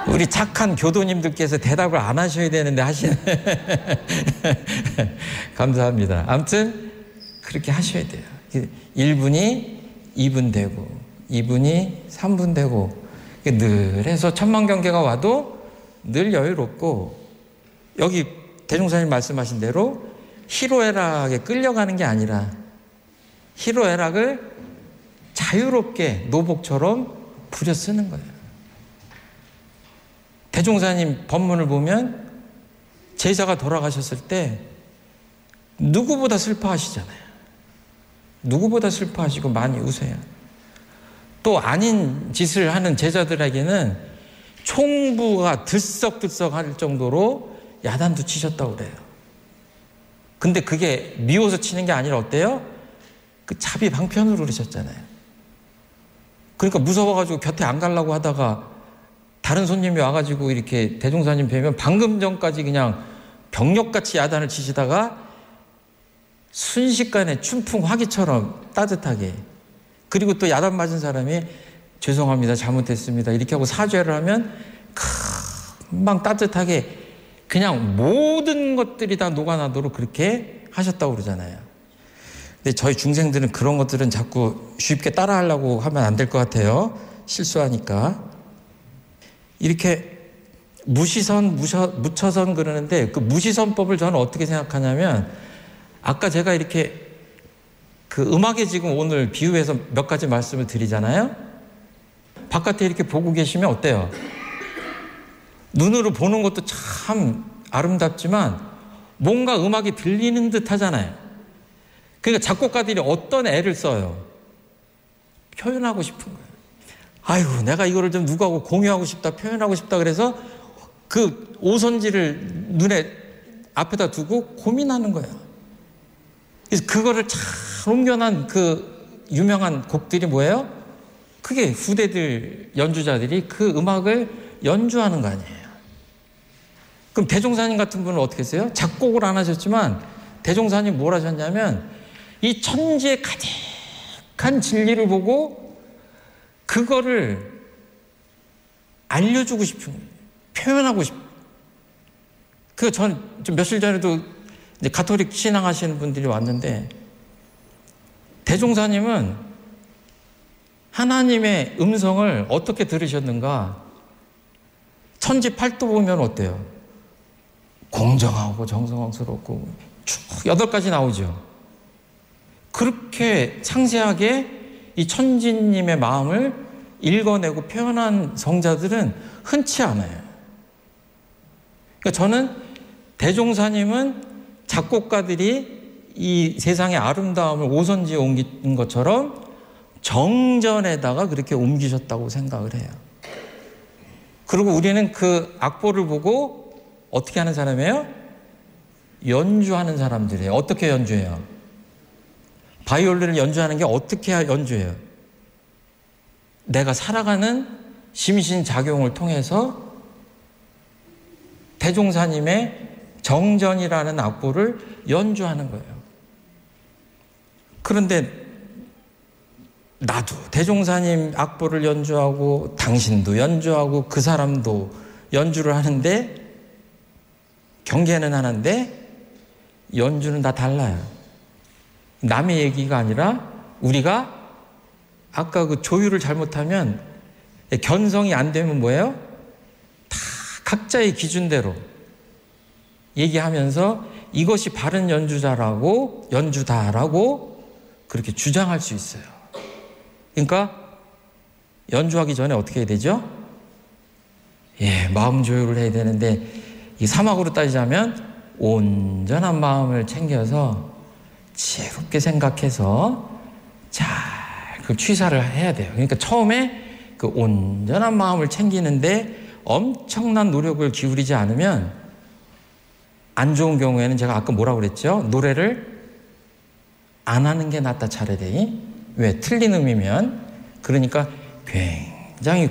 우리 착한 교도님들께서 대답을 안 하셔야 되는데 하시네. 감사합니다. 아무튼 그렇게 하셔야 돼요. 1분이 2분 되고 2분이 3분 되고 늘 해서 천만경계가 와도 늘 여유롭고, 여기 대종사님 말씀하신 대로 희로애락에 끌려가는 게 아니라 희로애락을 자유롭게 노복처럼 부려 쓰는 거예요. 대종사님 법문을 보면 제자가 돌아가셨을 때 누구보다 슬퍼하시잖아요. 누구보다 슬퍼하시고 많이 우세요. 또 아닌 짓을 하는 제자들에게는 총부가 들썩들썩 할 정도로 야단도 치셨다고 그래요. 근데 그게 미워서 치는 게 아니라 어때요? 그 자비 방편으로 그러셨잖아요. 그러니까 무서워가지고 곁에 안 가려고 하다가 다른 손님이 와가지고 이렇게 대종사님 뵈면 방금 전까지 그냥 병력같이 야단을 치시다가 순식간에 춘풍 화기처럼 따뜻하게, 그리고 또 야단 맞은 사람이 죄송합니다, 잘못했습니다 이렇게 하고 사죄를 하면 금방 따뜻하게 그냥 모든 것들이 다 녹아나도록 그렇게 하셨다고 그러잖아요. 근데 저희 중생들은 그런 것들은 자꾸 쉽게 따라하려고 하면 안 될 것 같아요. 실수하니까. 이렇게 무시선, 무처선 그러는데 그 무시선법을 저는 어떻게 생각하냐면, 아까 제가 이렇게 그 음악에 지금 오늘 비유해서 몇 가지 말씀을 드리잖아요. 바깥에 이렇게 보고 계시면 어때요? 눈으로 보는 것도 참 아름답지만 뭔가 음악이 들리는 듯 하잖아요. 그러니까 작곡가들이 어떤 애를 써요? 표현하고 싶은 거예요. 아이고, 내가 이거를 좀 누구하고 공유하고 싶다, 표현하고 싶다 그래서 그 오선지를 눈에 앞에다 두고 고민하는 거예요. 그래서 그거를 잘 옮겨난 그 유명한 곡들이 뭐예요? 그게 후대들 연주자들이 그 음악을 연주하는 거 아니에요. 그럼 대종사님 같은 분은 어떻게 했어요? 작곡을 안 하셨지만 대종사님 뭘 하셨냐면 이 천지의 가득한 진리를 보고 그거를 알려주고 싶은 거예요. 표현하고 싶은. 그 전 좀 며칠 전에도 이제 가톨릭 신앙하시는 분들이 왔는데, 대종사님은 하나님의 음성을 어떻게 들으셨는가? 천지팔도 보면 어때요? 공정하고 정성스럽고 쭉 8가지 나오죠. 그렇게 상세하게 이 천지님의 마음을 읽어내고 표현한 성자들은 흔치 않아요. 그러니까 저는 대종사님은 작곡가들이 이 세상의 아름다움을 오선지에 옮긴 것처럼 정전에다가 그렇게 옮기셨다고 생각을 해요. 그리고 우리는 그 악보를 보고 어떻게 하는 사람이에요? 연주하는 사람들이에요. 어떻게 연주해요? 바이올린을 연주하는 게 어떻게 연주해요? 내가 살아가는 심신작용을 통해서 대종사님의 정전이라는 악보를 연주하는 거예요. 그런데 나도 대종사님 악보를 연주하고 당신도 연주하고 그 사람도 연주를 하는데 경계는 하는데 연주는 다 달라요. 남의 얘기가 아니라 우리가 아까 그 조율을 잘못하면 견성이 안 되면 뭐예요? 다 각자의 기준대로 얘기하면서 이것이 바른 연주자라고 연주다라고 그렇게 주장할 수 있어요. 그러니까 연주하기 전에 어떻게 해야 되죠? 마음 조율을 해야 되는데 이 사막으로 따지자면 온전한 마음을 챙겨서 지혜롭게 생각해서 잘 그 취사를 해야 돼요. 그러니까 처음에 그 온전한 마음을 챙기는데 엄청난 노력을 기울이지 않으면 안 좋은 경우에는 제가 아까 뭐라고 그랬죠? 노래를 안 하는 게 낫다 차라리. 왜? 틀린 음이면. 그러니까 굉장히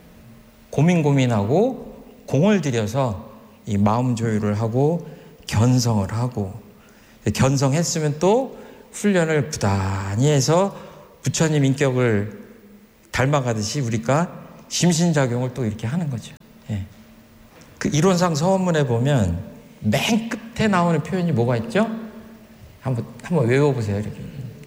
고민하고 공을 들여서 이 마음 조율을 하고 견성을 하고, 견성했으면 또 훈련을 부단히 해서 부처님 인격을 닮아가듯이 우리가 심신작용을 또 이렇게 하는 거죠. 예. 그 이론상 서원문에 보면 맨 끝에 나오는 표현이 뭐가 있죠? 한번 외워보세요. 이렇게.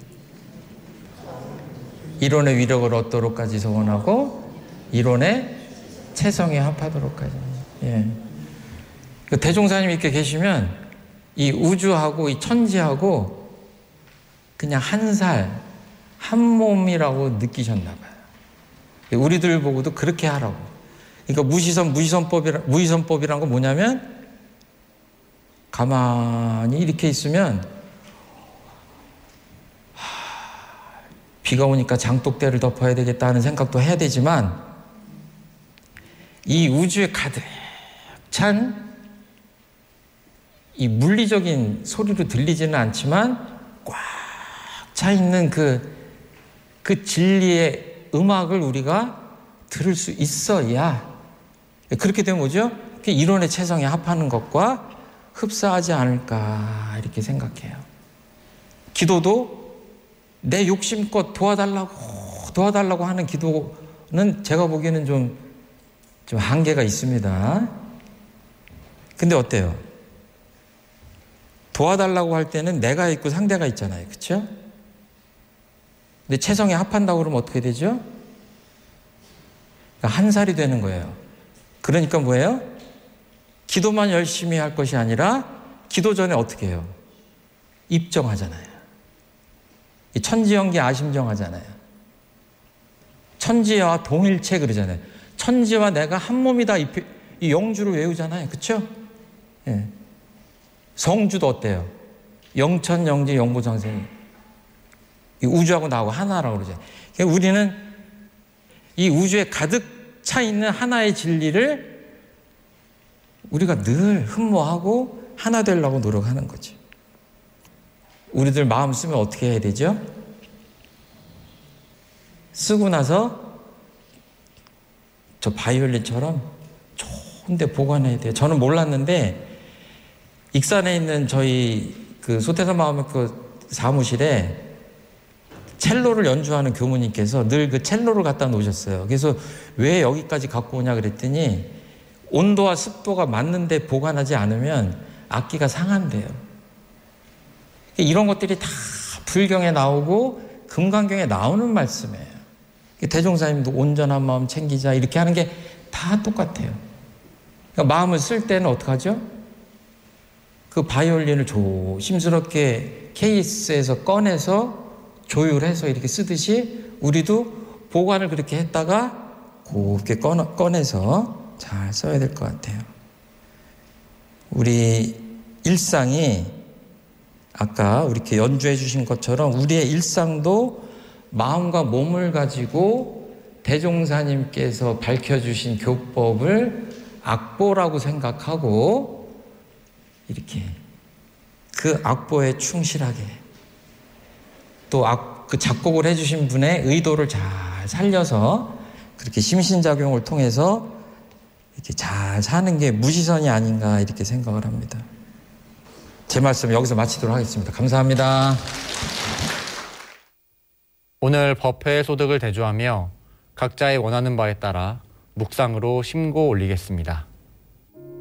이론의 위력을 얻도록까지 서원하고 이론의 체성에 합하도록까지. 예. 그 대종사님이 이렇게 계시면 이 우주하고 이 천지하고 그냥 한 살, 한 몸이라고 느끼셨나 봐요. 우리들 보고도 그렇게 하라고. 그러니까 무의선법이란 건 뭐냐면 가만히 이렇게 있으면 비가 오니까 장독대를 덮어야 되겠다 하는 생각도 해야 되지만 이 우주에 가득 찬 이 물리적인 소리로 들리지는 않지만 꽉 차 있는 그 진리의 음악을 우리가 들을 수 있어야 그렇게 되면 뭐죠? 이론의 체성에 합하는 것과 흡사하지 않을까 이렇게 생각해요. 기도도 내 욕심껏 도와달라고 하는 기도는 제가 보기에는 좀 한계가 있습니다. 근데 어때요? 도와달라고 할 때는 내가 있고 상대가 있잖아요. 그렇죠? 근데 체성에 합한다고 그러면 어떻게 되죠? 한 살이 되는 거예요. 그러니까 뭐예요? 기도만 열심히 할 것이 아니라 기도 전에 어떻게 해요? 입정하잖아요. 천지연기 아심정하잖아요. 천지와 동일체 그러잖아요. 천지와 내가 한 몸이다 이 영주를 외우잖아요. 그렇죠? 예. 성주도 어때요? 영천, 영지, 영보상생. 이 우주하고 나하고 하나라고 그러죠. 그러니까 우리는 이 우주에 가득 차 있는 하나의 진리를 우리가 늘 흠모하고 하나 되려고 노력하는 거죠. 우리들 마음 쓰면 어떻게 해야 되죠? 쓰고 나서 저 바이올린처럼 좋은 데 보관해야 돼요. 저는 몰랐는데 익산에 있는 저희 그 소태산 마음의그 사무실에 첼로를 연주하는 교무님께서 늘 그 첼로를 갖다 놓으셨어요. 그래서 왜 여기까지 갖고 오냐 그랬더니 온도와 습도가 맞는데 보관하지 않으면 악기가 상한대요. 이런 것들이 다 불경에 나오고 금강경에 나오는 말씀이에요. 대종사님도 온전한 마음 챙기자 이렇게 하는 게 다 똑같아요. 그러니까 마음을 쓸 때는 어떡하죠? 그 바이올린을 조심스럽게 케이스에서 꺼내서 조율해서 이렇게 쓰듯이 우리도 보관을 그렇게 했다가 곱게 꺼내서 잘 써야 될 것 같아요. 우리 일상이 아까 이렇게 연주해 주신 것처럼 우리의 일상도 마음과 몸을 가지고 대종사님께서 밝혀주신 교법을 악보라고 생각하고 이렇게 그 악보에 충실하게 또 그 작곡을 해주신 분의 의도를 잘 살려서 그렇게 심신작용을 통해서 이렇게 잘 사는 게 무시선이 아닌가 이렇게 생각을 합니다. 제 말씀 여기서 마치도록 하겠습니다. 감사합니다. 오늘 법회의 소득을 대조하며 각자의 원하는 바에 따라 묵상으로 심고 올리겠습니다.